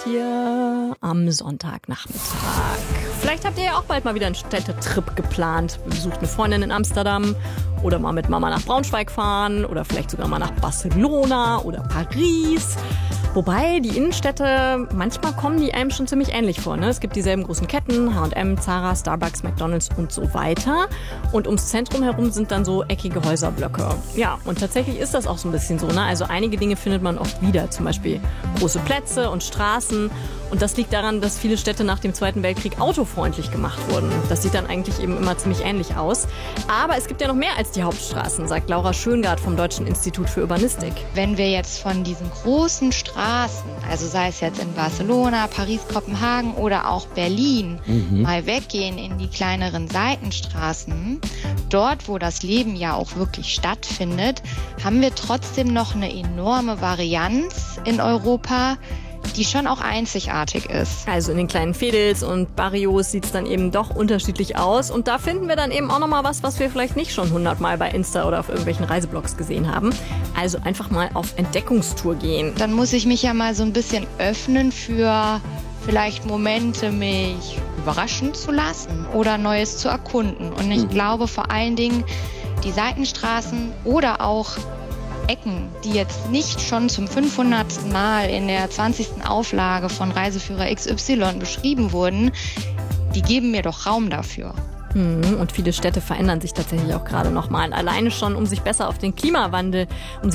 hier am Sonntagnachmittag. Vielleicht habt ihr ja auch bald mal wieder einen Städtetrip geplant. Besucht eine Freundin in Amsterdam oder mal mit Mama nach Braunschweig fahren oder vielleicht sogar mal nach Barcelona oder Paris. Wobei die Innenstädte, manchmal kommen die einem schon ziemlich ähnlich vor. Ne? Es gibt dieselben großen Ketten, H&M, Zara, Starbucks, McDonald's und so weiter. Und ums Zentrum herum sind dann so eckige Häuserblöcke. Ja, und tatsächlich ist das auch so ein bisschen so. Ne? Also einige Dinge findet man oft wieder, zum Beispiel große Plätze und Straßen. Und das liegt daran, dass viele Städte nach dem Zweiten Weltkrieg autofreundlich gemacht wurden. Das sieht dann eigentlich eben immer ziemlich ähnlich aus. Aber es gibt ja noch mehr als die Hauptstraßen, sagt Laura Schöngart vom Deutschen Institut für Urbanistik. Wenn wir jetzt von diesen großen Straßen, also sei es jetzt in Barcelona, Paris, Kopenhagen oder auch Berlin, mal weggehen in die kleineren Seitenstraßen, dort, wo das Leben ja auch wirklich stattfindet, haben wir trotzdem noch eine enorme Varianz in Europa, die schon auch einzigartig ist. Also in den kleinen Veedels und Barrios sieht es dann eben doch unterschiedlich aus. Und da finden wir dann eben auch nochmal was wir vielleicht nicht schon 100-mal bei Insta oder auf irgendwelchen Reiseblogs gesehen haben. Also einfach mal auf Entdeckungstour gehen. Dann muss ich mich ja mal so ein bisschen öffnen für vielleicht Momente, mich überraschen zu lassen oder Neues zu erkunden. Und ich glaube vor allen Dingen, die Seitenstraßen oder auch Ecken, die jetzt nicht schon zum 500. Mal in der 20. Auflage von Reiseführer XY beschrieben wurden, die geben mir doch Raum dafür. Und viele Städte verändern sich tatsächlich auch gerade nochmal. Alleine schon, um sich besser an den Klimawandel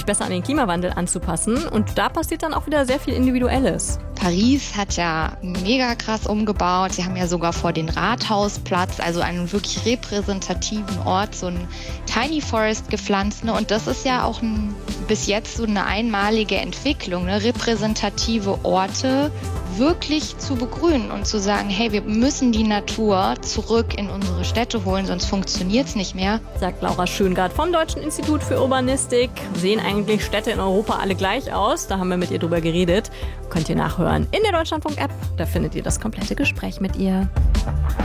anzupassen. Und da passiert dann auch wieder sehr viel Individuelles. Paris hat ja mega krass umgebaut. Sie haben ja sogar vor den Rathausplatz, also einen wirklich repräsentativen Ort, so einen Tiny Forest gepflanzt. Ne? Und das ist ja auch bis jetzt so eine einmalige Entwicklung, ne? Repräsentative Orte wirklich zu begrünen und zu sagen, hey, wir müssen die Natur zurück in unsere Städte holen, sonst funktioniert es nicht mehr. Sagt Laura Schöngart vom Deutschen Institut für Urbanistik. Sehen eigentlich Städte in Europa alle gleich aus? Da haben wir mit ihr drüber geredet. Könnt ihr nachhören in der Deutschlandfunk-App. Da findet ihr das komplette Gespräch mit ihr.